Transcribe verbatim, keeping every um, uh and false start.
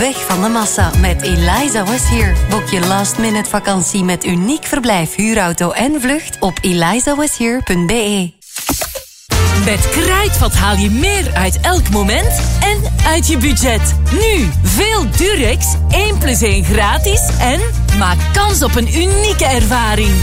weg van de massa met Eliza Was Here. Boek je last minute vakantie met uniek verblijf, huurauto en vlucht op eliza was here punt b e. Met Kruidvat haal je meer uit elk moment en uit je budget. Nu, veel Durex, één plus één gratis en maak kans op een unieke ervaring.